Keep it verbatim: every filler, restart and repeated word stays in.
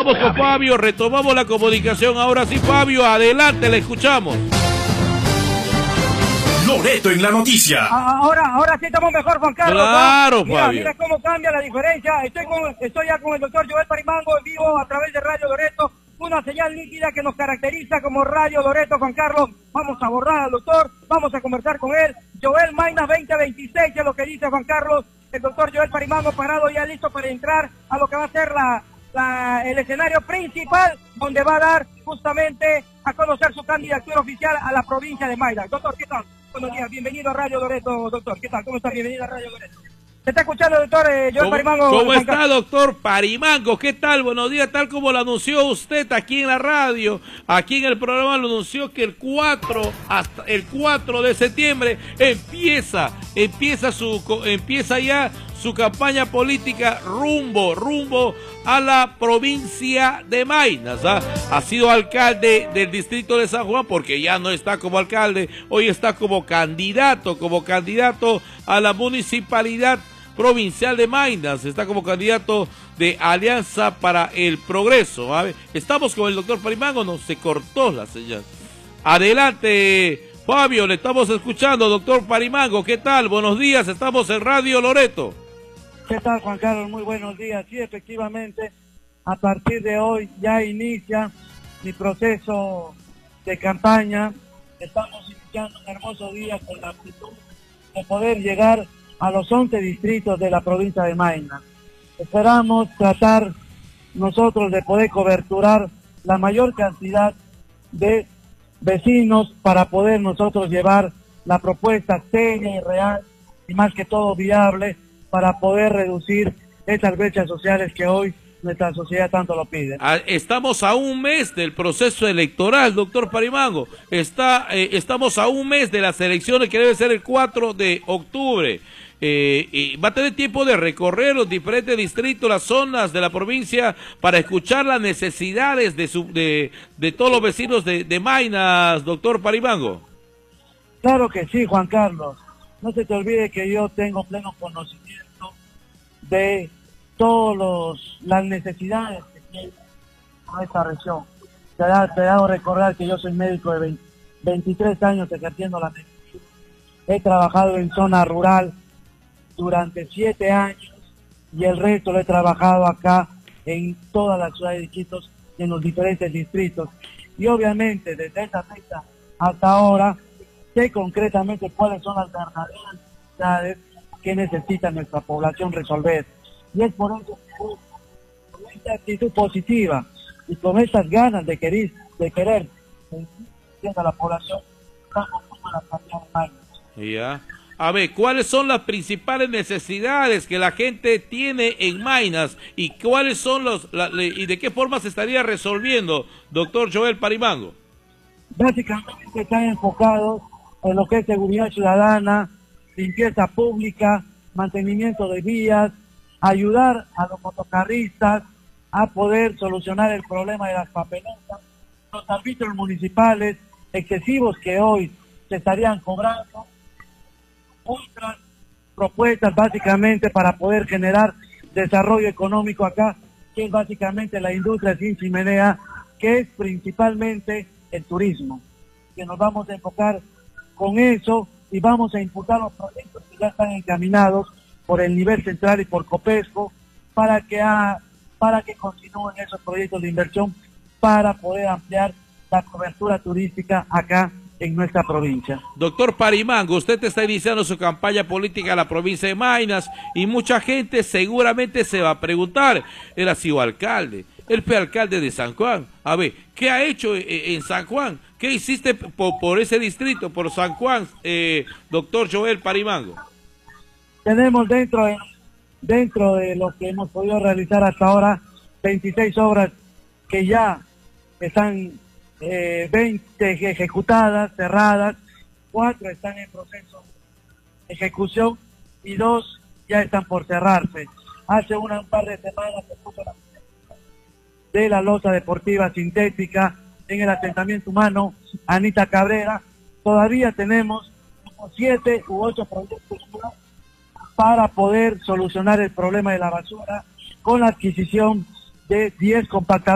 vamos con Fabio, retomamos la comunicación. Ahora sí, Fabio, adelante, le escuchamos. Loreto en la noticia. Ahora, ahora sí estamos mejor, Juan Carlos. Claro, mira, Fabio. Mira cómo cambia la diferencia. Estoy, con, estoy ya con el doctor Joel Parimango en vivo a través de Radio Loreto. Una señal nítida que nos caracteriza como Radio Loreto, Juan Carlos. Vamos a abordar al doctor, vamos a conversar con él. Joel Maynas veinte veintiséis es lo que dice Juan Carlos. El doctor Joel Parimango parado ya listo para entrar a lo que va a ser la, la, el escenario principal, donde va a dar justamente a conocer su candidatura oficial a la provincia de Maynas. Doctor, ¿qué tal? Buenos días, bienvenido a Radio Loreto, doctor. ¿Qué tal? ¿Cómo está? Bienvenido a Radio Loreto. ¿Se está escuchando, doctor eh, Joel Parimango? ¿Cómo está, doctor Parimango? ¿Qué tal? Buenos días, tal como lo anunció usted aquí en la radio, aquí en el programa lo anunció que el cuatro, hasta el cuatro de septiembre empieza, empieza su, empieza ya su campaña política rumbo, rumbo a la provincia de Maynas. ¿Ah? Ha sido alcalde del distrito de San Juan porque ya no está como alcalde, hoy está como candidato, como candidato a la municipalidad provincial de Maynas, está como candidato de Alianza para el Progreso. A ver, estamos con el doctor Parimango, no se cortó la señal. Adelante, Fabio, le estamos escuchando, doctor Parimango, ¿qué tal? Buenos días, estamos en Radio Loreto. ¿Qué tal, Juan Carlos? Muy buenos días. Sí, efectivamente, a partir de hoy ya inicia mi proceso de campaña. Estamos iniciando un hermoso día con la actitud de poder llegar a los once distritos de la provincia de Maynas. Esperamos tratar nosotros de poder coberturar la mayor cantidad de vecinos para poder nosotros llevar la propuesta seria y real y más que todo viable para poder reducir estas brechas sociales que hoy nuestra sociedad tanto lo pide. Estamos a un mes del proceso electoral, doctor Parimango. Está, eh, estamos a un mes de las elecciones que debe ser el cuatro de octubre. Eh, y va a tener tiempo de recorrer los diferentes distritos, las zonas de la provincia para escuchar las necesidades de, su, de, de todos los vecinos de, de Maynas, doctor Parimango. Claro que sí, Juan Carlos. No se te olvide que yo tengo pleno conocimiento de todas las necesidades que tiene esta región. Te ha, te hago recordar que yo soy médico de veinte, veintitrés años ejerciendo la medicina. He trabajado en zona rural durante siete años y el resto lo he trabajado acá en todas las ciudades de Iquitos y en los diferentes distritos. Y obviamente desde esa fecha hasta ahora sé concretamente cuáles son las verdaderas necesidades que necesita nuestra población resolver. Y es por eso que con esta actitud positiva y con estas ganas de querer, de querer a la población, estamos como la cambiar más. Ya. A ver, ¿cuáles son las principales necesidades que la gente tiene en Maynas y cuáles son los la, y de qué forma se estaría resolviendo, doctor Joel Parimango? Básicamente están enfocados en lo que es seguridad ciudadana, limpieza pública, mantenimiento de vías, ayudar a los motocarristas a poder solucionar el problema de las papeletas, los arbitrios municipales excesivos que hoy se estarían cobrando, otras propuestas básicamente para poder generar desarrollo económico acá, que es básicamente la industria sin chimenea, que es principalmente el turismo, que nos vamos a enfocar con eso y vamos a imputar los proyectos que ya están encaminados por el nivel central y por Copesco para que, ha, para que continúen esos proyectos de inversión para poder ampliar la cobertura turística acá en nuestra provincia. Doctor Parimango, usted está iniciando su campaña política en la provincia de Maynas y mucha gente seguramente se va a preguntar, él ha sido alcalde, él fue alcalde de San Juan, a ver, ¿qué ha hecho en San Juan? ¿Qué hiciste por, por ese distrito, por San Juan, eh, doctor Joel Parimango? Tenemos dentro de, dentro de lo que hemos podido realizar hasta ahora, veintiséis obras que ya están eh, veinte ejecutadas, cerradas, cuatro están en proceso de ejecución y dos ya están por cerrarse. Hace una, un par de semanas se puso la de la losa deportiva sintética en el asentamiento humano Anita Cabrera. Todavía tenemos como siete u ocho proyectos para poder solucionar el problema de la basura con la adquisición de diez compactadores